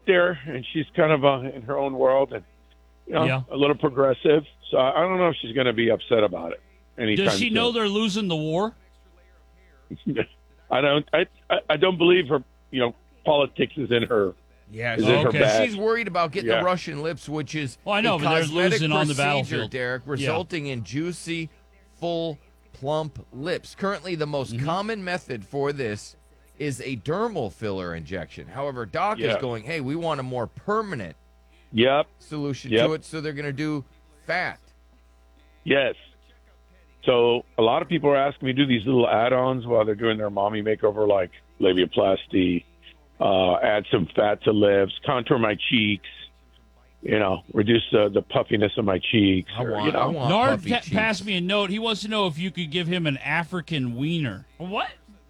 out there, and she's kind of in her own world, and a little progressive. So I don't know if she's going to be upset about it anytime Does she know soon. they're losing the war? I don't. I don't believe her. Politics is in her. Yeah, Is in her bag. she's worried about getting the Russian lips, which is I know, a but they're cosmetic losing on the procedure, battlefield. Derek, resulting in juicy, full, plump lips. Currently, the most common method for this is a dermal filler injection. However, Doc is going, hey, we want a more permanent solution to it, so they're going to do fat. Yes. So a lot of people are asking me to do these little add-ons while they're doing their mommy makeover, like labiaplasty, add some fat to lips, contour my cheeks, reduce the puffiness of my cheeks. I want Nard puffy cheeks. passed me a note. He wants to know if you could give him an African wiener. What?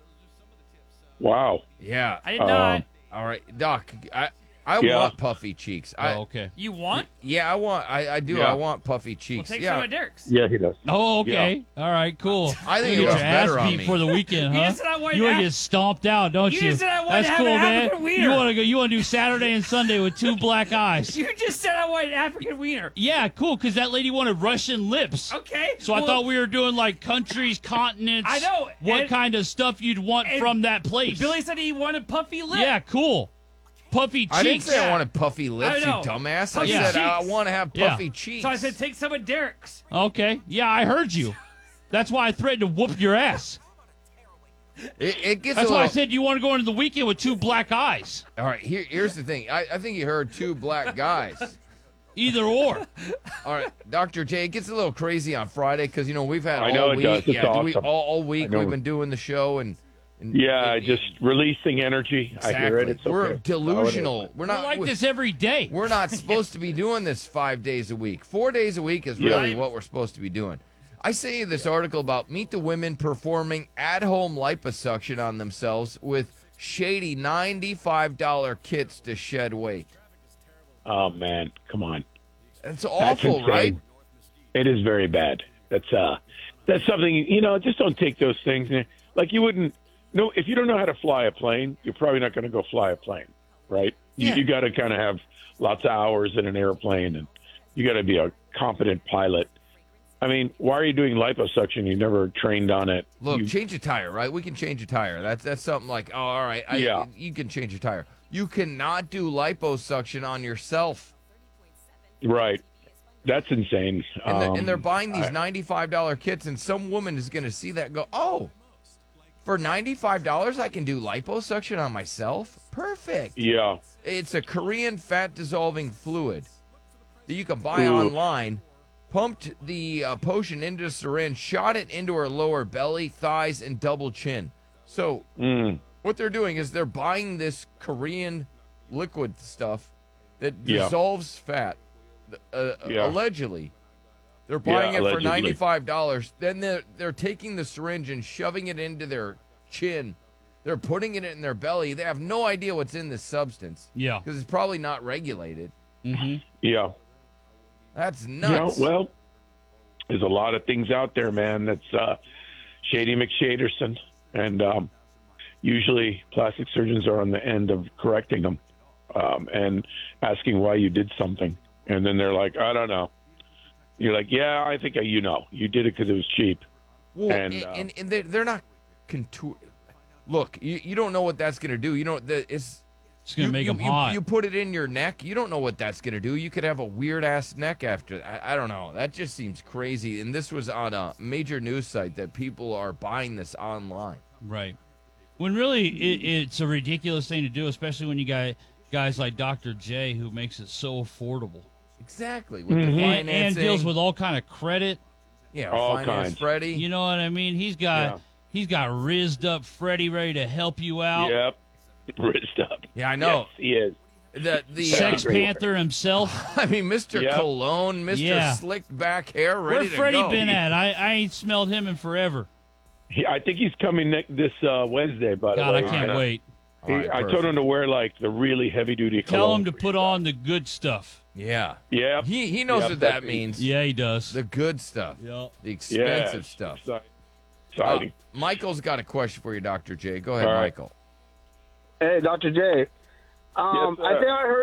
Wow. Yeah. I did not. All right, Doc, I want puffy cheeks. Okay. You want? Yeah, I want. I do. Yeah. I want puffy Well, cheeks. take some of Derek's. Yeah, he does. Oh, okay. All right, cool. I think You it get looks your ass better on beat me. for the weekend, You huh? just said I wanted You want to to get stomped out, don't you? You just said I wanted That's to have cool, an man. African wiener. You want to go? You want to do Saturday and Sunday with two black eyes? You just said I wanted African wiener. Yeah, cool. Because that lady wanted Russian lips. Okay. So I thought we were doing like countries, continents. I know. What And- kind of stuff you'd want and from that place. Billy said he wanted puffy lips. Yeah, cool. Puffy cheeks. I didn't say I wanted puffy lips, you know. dumbass. I Puffy said I cheeks. want to have Yeah. puffy cheeks. So I said take some of Derek's. Okay. Yeah, I heard you. That's why I threatened to whoop your ass. it gets That's a why I little. said you want to go into the weekend with two black eyes. All right, here's the thing. I think you heard two black guys. Either or. All right, Dr. J, it gets a little crazy on Friday because, we've had I all know it week. does. It's yeah, awesome. all week I know. we've been doing the show and Just releasing energy. exactly. I hear it. It's okay. We're That's delusional. how it We're We're not like this every day. We're not supposed to be doing this 5 days a week. 4 days a week is really Yeah. what we're supposed to be doing. I say in this article about Meet the Women performing at-home liposuction on themselves with shady $95 kits to shed weight. Oh man, come on. It's That's awful, insane. right? It is very bad. That's something, just don't take those things. Like you wouldn't, no, if you don't know how to fly a plane, you're probably not going to go fly a plane, right? Yeah. You got to kind of have lots of hours in an airplane, and you got to be a competent pilot. I mean, why are you doing liposuction? You never trained on it. Look, change a tire, right? We can change a tire. That's something like, oh, all right, you can change a tire. You cannot do liposuction on yourself. Right. That's insane. And they're buying these $95 kits, and some woman is going to see that and go, oh, for $95 I can do liposuction on myself? Perfect. Yeah. It's a Korean fat-dissolving fluid that you can buy Ooh. online. Pumped the potion into a syringe, shot it into her lower belly, thighs, and double chin. So what they're doing is they're buying this Korean liquid stuff that dissolves fat. Allegedly, they're buying it for allegedly. $95. Then they're taking the syringe and shoving it into their chin. They're putting it in their belly. They have no idea what's in this substance. Yeah. Because it's probably not regulated. Mm-hmm. Yeah. That's nuts. Well, there's a lot of things out there, man. That's Shady McShaderson. And usually plastic surgeons are on the end of correcting them and asking why you did something. And then they're like, I don't know. You're like, yeah, I think you did it because it was cheap. Well, and and they're not contour. Look, you don't know what that's going to do. It's going to make them hot. You put it in your neck. You don't know what that's going to do. You could have a weird-ass neck after that. I don't know. That just seems crazy. And this was on a major news site that people are buying this online. Right. When really it's a ridiculous thing to do, especially when you got guys like Dr. J who makes it so affordable. Exactly. With the financing. And deals with all kind of credit. Yeah, all finance kinds. Freddie. You know what I mean? He's got rizzed up Freddie ready to help you out. Yep. Rizzed up. Yeah, I know. Yes, he is. The Sex great. Panther himself. I mean, Mr. Yep. Cologne, Mr. Yeah. Slicked back hair, ready Where to Freddie go. been at? I ain't smelled him in forever. I think he's coming this Wednesday, by the God, way. I can't wait. All right, I told perfect. him to wear like the really heavy duty Tell him to put on the good stuff. Yeah. Yeah. He knows Yep, what that that's me. means. Yeah, he does. The good stuff. Yep. The expensive stuff. Exciting. Michael's got a question for you, Dr. J. Go ahead, All right. Michael. Hey, Dr. J. Yes, I sir. think I heard